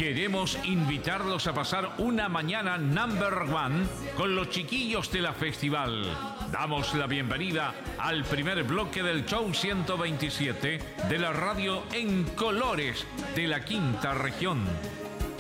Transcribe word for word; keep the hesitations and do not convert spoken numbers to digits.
Queremos invitarlos a pasar una mañana number one con los chiquillos de la festival. Damos la bienvenida al primer bloque del show ciento veintisiete de la radio en colores de la quinta región.